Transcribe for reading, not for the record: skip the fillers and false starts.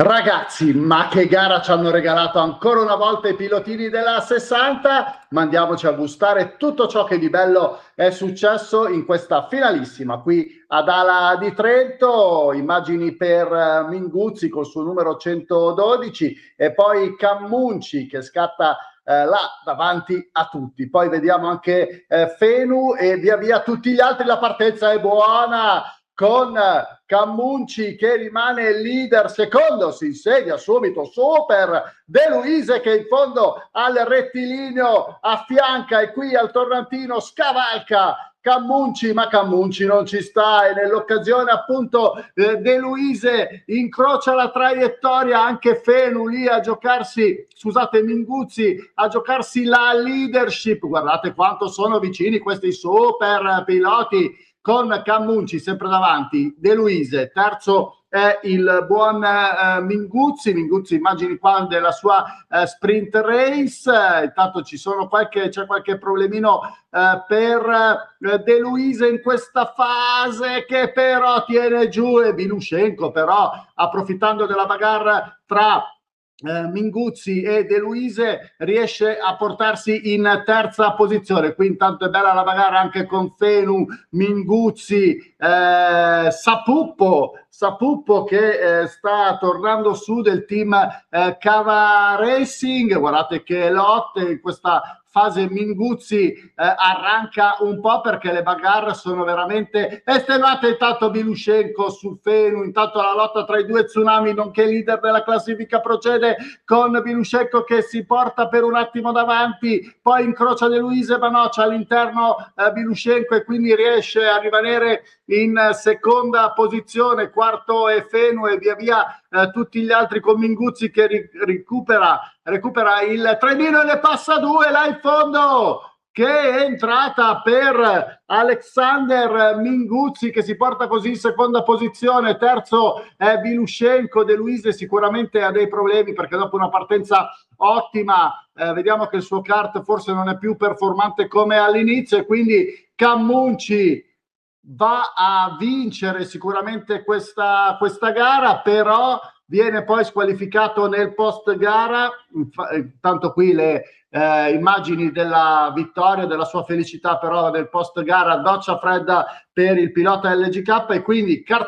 Ragazzi, ma che gara ci hanno regalato ancora una volta i pilotini della 60? Ma andiamoci a gustare tutto ciò che di bello è successo in questa finalissima qui ad Ala di Trento. Immagini per Minguzzi col suo numero 112 e poi Cammunci che scatta là davanti a tutti. Poi vediamo anche Fenu e via via tutti gli altri. La partenza è buona con Cammunci che rimane leader, secondo si insedia subito Super De Luise che in fondo al rettilineo affianca e qui al tornantino scavalca Cammunci, ma Cammunci non ci sta e nell'occasione appunto De Luise incrocia la traiettoria, anche Fenu lì a giocarsi, scusate Minguzzi, a giocarsi la leadership. Guardate quanto sono vicini questi super piloti con Cammunci sempre davanti, De Luise, terzo è il buon Minguzzi immagini qua della sua sprint race, intanto c'è qualche problemino per De Luise in questa fase che però tiene giù e Vilushenko però approfittando della bagarre tra Minguzzi e De Luise riesce a portarsi in terza posizione. Qui intanto è bella la bagarre anche con Fenu, Minguzzi, Sapuppo che sta tornando su del team Cava Racing. Guardate che lotte in questa fase. Minguzzi arranca un po' perché le bagarre sono veramente estenuate. Intanto Vilushenko su Fenu, intanto la lotta tra i due Tsunami nonché leader della classifica procede con Vilushenko che si porta per un attimo davanti, poi incrocia De Luise ma no, c'è all'interno Vilushenko e quindi riesce a rimanere in seconda posizione. Quarto è Fenu e via via tutti gli altri con Minguzzi che recupera il trenino e ne passa due là in fondo, che è entrata per Alexander Minguzzi che si porta così in seconda posizione. Terzo è Vilushenko. De Luise sicuramente ha dei problemi perché dopo una partenza ottima vediamo che il suo kart forse non è più performante come all'inizio e quindi Cammunci va a vincere sicuramente questa gara, però viene poi squalificato nel post gara. Tanto qui le immagini della vittoria, della sua felicità, però nel post gara doccia fredda per il pilota LGK e quindi